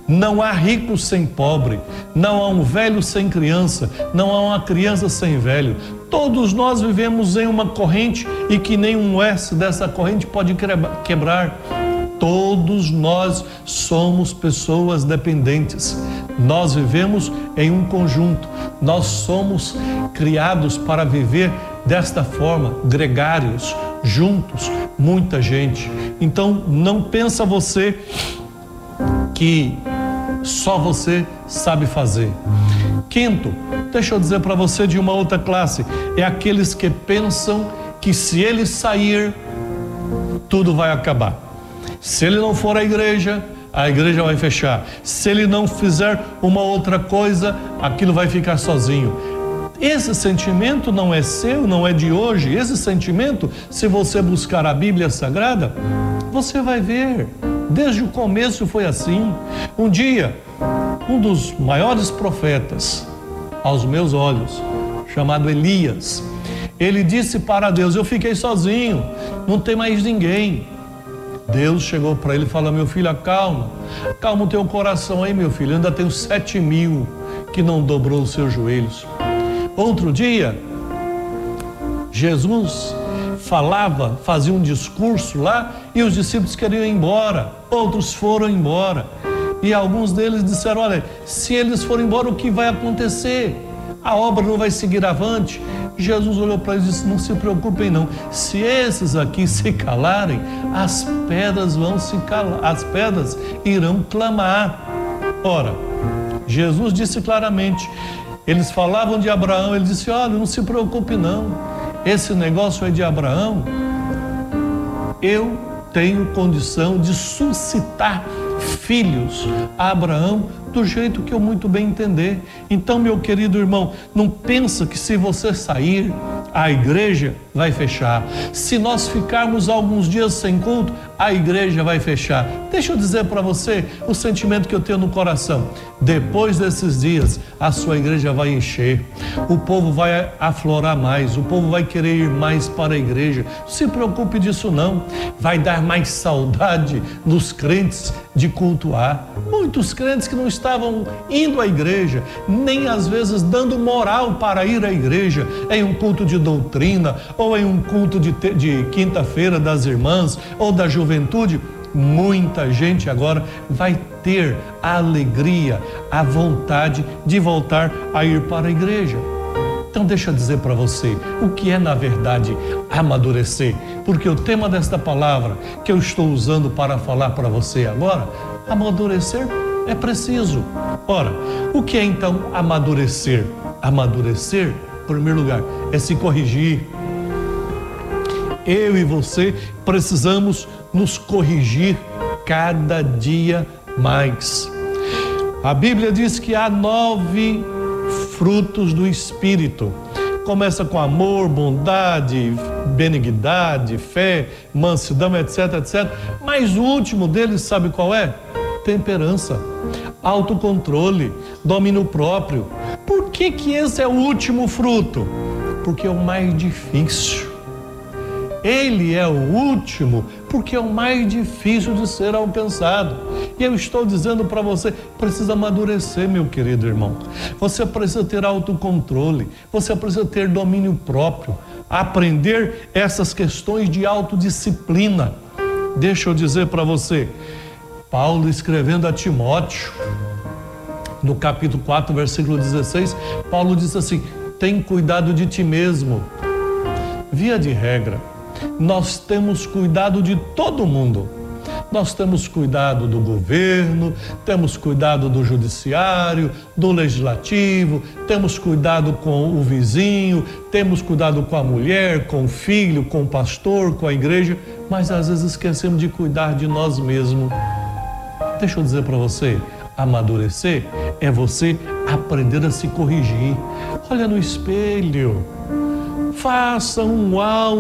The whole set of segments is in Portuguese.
Não há rico sem pobre, não há um velho sem criança, não há uma criança sem velho. Todos nós vivemos em uma corrente e que nenhum S dessa corrente pode quebrar. Todos nós somos pessoas dependentes. Nós vivemos em um conjunto. Nós somos criados para viver desta forma, gregários, juntos, muita gente. Então, não pensa você que só você sabe fazer. Quinto, deixa eu dizer para você de uma outra classe, é aqueles que pensam que se ele sair, tudo vai acabar. Se ele não for à igreja, a igreja vai fechar. Se ele não fizer uma outra coisa, aquilo vai ficar sozinho. Esse sentimento não é seu, não é de hoje. Esse sentimento, se você buscar a Bíblia Sagrada, você vai ver. Desde o começo foi assim. Um dia, um dos maiores profetas, aos meus olhos, chamado Elias, ele disse para Deus: eu fiquei sozinho, não tem mais ninguém. Deus chegou para ele e falou: meu filho, calma o teu coração aí, meu filho, eu ainda tenho 7.000 que não dobrou os seus joelhos. Outro dia, Jesus fazia um discurso lá e os discípulos queriam ir embora, outros foram embora e alguns deles disseram: olha, se eles forem embora, o que vai acontecer? A obra não vai seguir avante. Jesus olhou para eles e disse: não se preocupem não, se esses aqui se calarem, as pedras vão se calar, as pedras irão clamar. Ora, Jesus disse claramente, eles falavam de Abraão, ele disse: olha, não se preocupe não, esse negócio é de Abraão, eu tenho condição de suscitar filhos a Abraão do jeito que eu muito bem entender. Então, meu querido irmão, não pensa que se você sair, a igreja vai fechar. Se nós ficarmos alguns dias sem culto, a igreja vai fechar. Deixa eu dizer para você o sentimento que eu tenho no coração. Depois desses dias, a sua igreja vai encher. O povo vai aflorar mais, o povo vai querer ir mais para a igreja. Não se preocupe disso não. Vai dar mais saudade dos crentes de cultuar. Muitos crentes que não estavam indo à igreja, nem às vezes dando moral para ir à igreja, em um culto de doutrina, ou em um culto de quinta-feira das irmãs, ou da juventude. Muita gente agora vai ter a alegria, a vontade de voltar a ir para a igreja. Então deixa eu dizer para você, o que é na verdade amadurecer? Porque o tema desta palavra que eu estou usando para falar para você agora, amadurecer é preciso. Ora, o que é então amadurecer? Amadurecer, em primeiro lugar, é se corrigir. Eu e você precisamos nos corrigir cada dia mais. A Bíblia diz que há 9 frutos do Espírito. Começa com amor, bondade, benignidade, fé, mansidão, etc, etc. Mas o último deles, sabe qual é? Temperança, autocontrole, domínio próprio. Por que esse é o último fruto? Porque é o mais difícil. Ele é o último porque é o mais difícil de ser alcançado. E eu estou dizendo para você, precisa amadurecer, meu querido irmão. Você precisa ter autocontrole, você precisa ter domínio próprio, aprender essas questões de autodisciplina. Deixa eu dizer para você, Paulo escrevendo a Timóteo, no capítulo 4, versículo 16, Paulo diz assim: tem cuidado de ti mesmo. Via de regra, nós temos cuidado de todo mundo. Nós temos cuidado do governo, temos cuidado do judiciário, do legislativo, temos cuidado com o vizinho, temos cuidado com a mulher, com o filho, com o pastor, com a igreja, mas às vezes esquecemos de cuidar de nós mesmos. Deixa eu dizer para você, amadurecer é você aprender a se corrigir. Olha no espelho. Faça um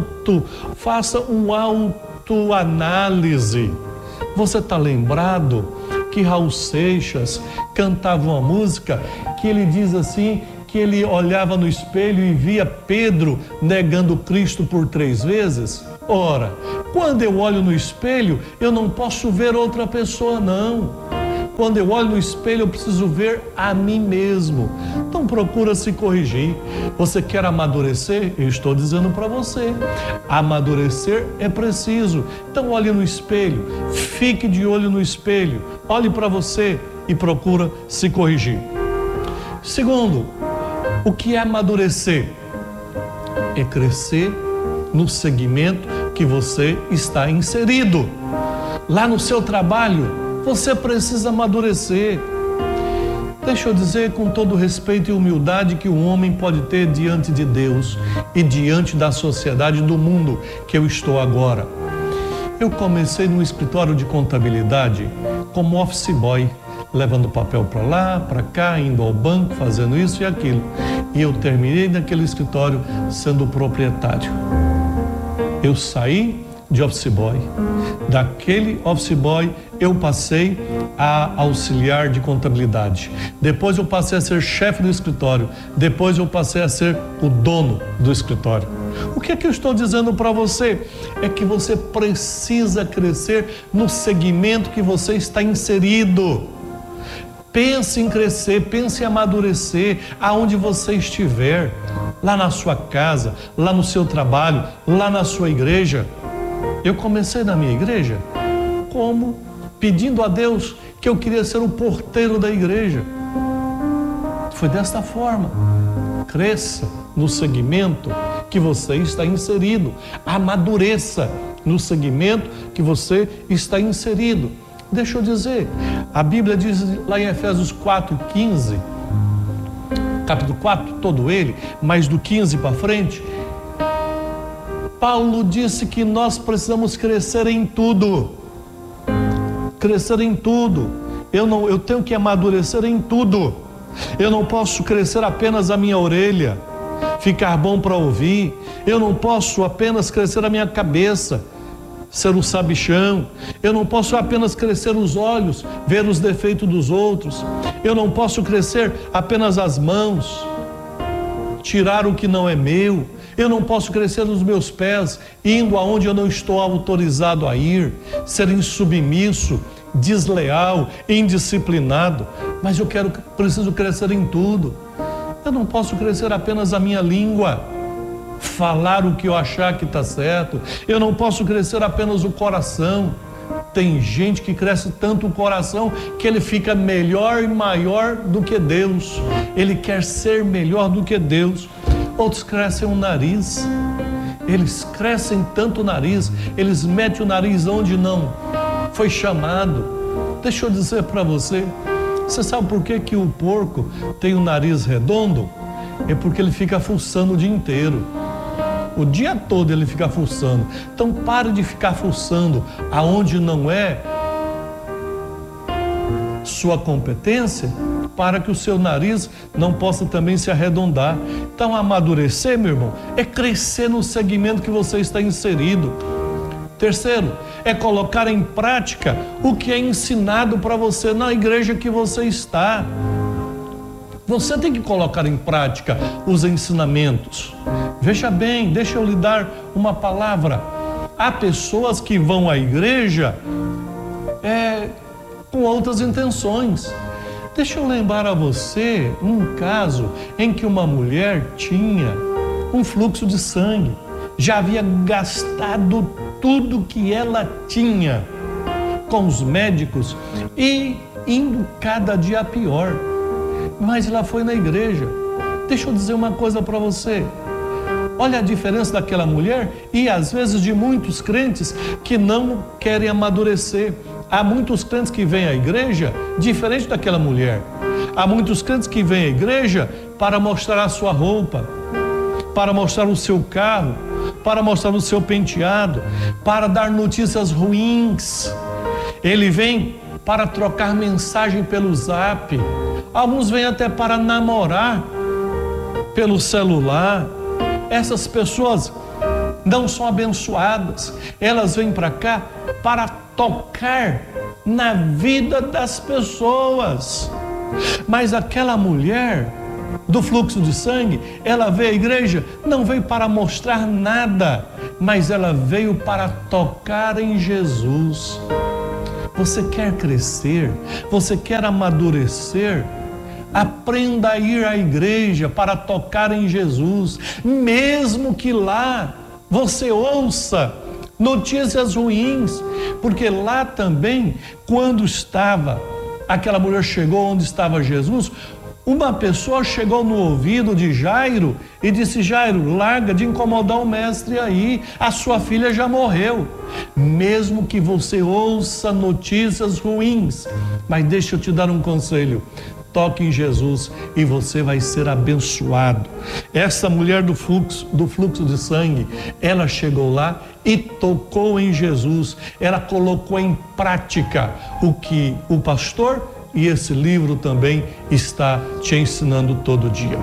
autoanálise. Você está lembrado que Raul Seixas cantava uma música que ele diz assim, que ele olhava no espelho e via Pedro negando Cristo por 3 vezes? Ora, quando eu olho no espelho, eu não posso ver outra pessoa não. Quando eu olho no espelho, eu preciso ver a mim mesmo. Então procura se corrigir. Você quer amadurecer? Eu estou dizendo para você, amadurecer é preciso. Então olhe no espelho, fique de olho no espelho, olhe para você e procura se corrigir. Segundo, o que é amadurecer? É crescer no segmento que você está inserido. Lá no seu trabalho, você precisa amadurecer. Deixa eu dizer com todo respeito e humildade que o homem pode ter diante de Deus e diante da sociedade do mundo que eu estou agora. Eu comecei no escritório de contabilidade como office boy, levando papel para lá, para cá, indo ao banco, fazendo isso e aquilo. E eu terminei naquele escritório sendo proprietário. Eu saí de office boy. Daquele office boy eu passei a auxiliar de contabilidade. Depois eu passei a ser chefe do escritório. Depois eu passei a ser o dono do escritório. O que é que eu estou dizendo para você? É que você precisa crescer no segmento que você está inserido. Pense em crescer, pense em amadurecer aonde você estiver, lá na sua casa, lá no seu trabalho, lá na sua igreja. Eu comecei na minha igreja como pedindo a Deus que eu queria ser o porteiro da igreja. Foi desta forma. Cresça no segmento que você está inserido. Amadureça no segmento que você está inserido. Deixa eu dizer, a Bíblia diz lá em Efésios 4:15, capítulo 4, todo ele, mas do 15 para frente, Paulo disse que nós precisamos crescer em tudo. Crescer em tudo. Eu tenho que amadurecer em tudo. Eu não posso crescer apenas a minha orelha, ficar bom para ouvir. Eu não posso apenas crescer a minha cabeça, ser um sabichão. Eu não posso apenas crescer os olhos, ver os defeitos dos outros. Eu não posso crescer apenas as mãos, tirar o que não é meu. Eu não posso crescer nos meus pés, indo aonde eu não estou autorizado a ir, ser insubmisso, desleal, indisciplinado. Mas preciso crescer em tudo. Eu não posso crescer apenas a minha língua, falar o que eu achar que está certo. Eu não posso crescer apenas o coração. Tem gente que cresce tanto o coração que ele fica melhor e maior do que Deus. Ele quer ser melhor do que Deus. Outros crescem o nariz. Eles crescem tanto o nariz, eles metem o nariz onde não foi chamado. Deixa eu dizer para você, você sabe por que o porco tem o nariz redondo? É porque ele fica fuçando o dia inteiro. O dia todo ele fica fuçando. Então pare de ficar fuçando aonde não é sua competência, para que o seu nariz não possa também se arredondar. Então amadurecer, meu irmão, é crescer no segmento que você está inserido. Terceiro, é colocar em prática o que é ensinado para você na igreja que você está. Você tem que colocar em prática os ensinamentos. Veja bem, deixa eu lhe dar uma palavra. Há pessoas que vão à igreja com outras intenções. Deixa eu lembrar a você um caso em que uma mulher tinha um fluxo de sangue. Já havia gastado tudo que ela tinha com os médicos e indo cada dia pior. Mas ela foi na igreja. Deixa eu dizer uma coisa para você. Olha a diferença daquela mulher e às vezes de muitos crentes que não querem amadurecer. Há muitos crentes que vêm à igreja diferente daquela mulher. Há muitos crentes que vêm à igreja para mostrar a sua roupa, para mostrar o seu carro, para mostrar o seu penteado, para dar notícias ruins. Ele vem para trocar mensagem pelo Zap. Alguns vêm até para namorar pelo celular. Essas pessoas não são abençoadas. Elas vêm para cá para tocar na vida das pessoas. Mas aquela mulher do fluxo de sangue, ela veio à igreja, não veio para mostrar nada, mas ela veio para tocar em Jesus. Você quer crescer? Você quer amadurecer? Aprenda a ir à igreja para tocar em Jesus, mesmo que lá você ouça notícias ruins, porque lá também, quando aquela mulher chegou onde estava Jesus, uma pessoa chegou no ouvido de Jairo e disse: Jairo, larga de incomodar o mestre aí, a sua filha já morreu. Mesmo que você ouça notícias ruins, mas deixa eu te dar um conselho: toque em Jesus e você vai ser abençoado. Essa mulher do fluxo de sangue, ela chegou lá e tocou em Jesus. Ela colocou em prática o que o pastor e esse livro também está te ensinando todo dia.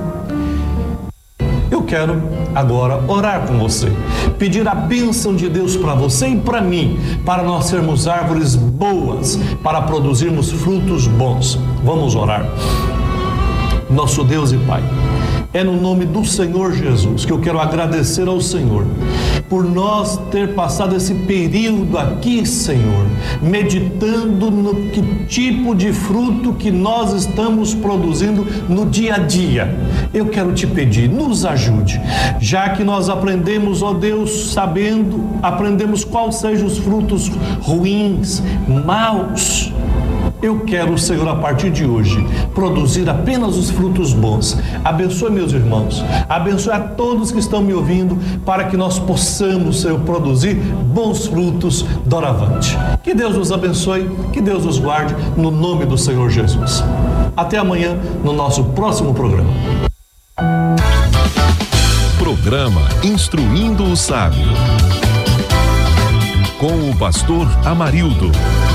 Eu quero agora orar com você, pedir a bênção de Deus para você e para mim, para nós sermos árvores boas, para produzirmos frutos bons. Vamos orar. Nosso Deus e Pai, é no nome do Senhor Jesus que eu quero agradecer ao Senhor por nós ter passado esse período aqui, Senhor, meditando no que tipo de fruto que nós estamos produzindo no dia a dia. Eu quero te pedir, nos ajude, já que nós aprendemos, ó Deus, aprendemos quais sejam os frutos ruins, maus. Eu quero, Senhor, a partir de hoje, produzir apenas os frutos bons. Abençoe meus irmãos, abençoe a todos que estão me ouvindo, para que nós possamos, Senhor, produzir bons frutos doravante. Que Deus nos abençoe, que Deus nos guarde, no nome do Senhor Jesus. Até amanhã, no nosso próximo programa. Programa Instruindo o Sábio, com o pastor Amarildo.